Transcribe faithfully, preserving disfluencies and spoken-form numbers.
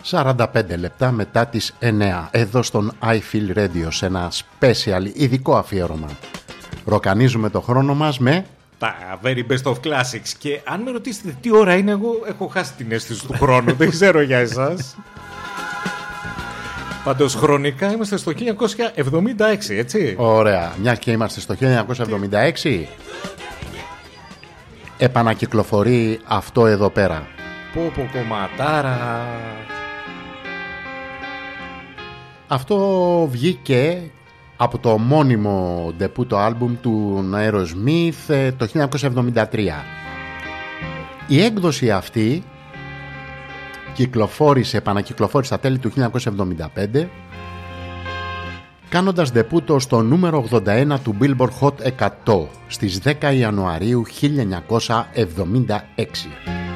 σαράντα πέντε λεπτά μετά τις εννέα, εδώ στον I Feel Radio, σε ένα special ειδικό αφιέρωμα. Ροκανίζουμε το χρόνο μας με τα very best of classics. Και αν με ρωτήσετε τι ώρα είναι, εγώ έχω χάσει την αίσθηση του χρόνου. Δεν ξέρω για εσάς. Πάντως χρονικά είμαστε στο χίλια εννιακόσια εβδομήντα έξι, έτσι. Ωραία, μια και είμαστε στο χίλια εννιακόσια εβδομήντα έξι, επανακυκλοφορεί αυτό εδώ πέρα. Πω πω κομματάρα. Αυτό βγήκε από το μόνιμο ντεπούτο άλμπουμ του Aerosmith το χίλια εννιακόσια εβδομήντα τρία. Η έκδοση αυτή κυκλοφόρησε, επανακυκλοφόρησε στα τέλη του χίλια εννιακόσια εβδομήντα πέντε, κάνοντας ντεπούτο στο νούμερο ογδόντα ένα του Billboard Hot εκατό στις δέκα Ιανουαρίου χίλια εννιακόσια εβδομήντα έξι.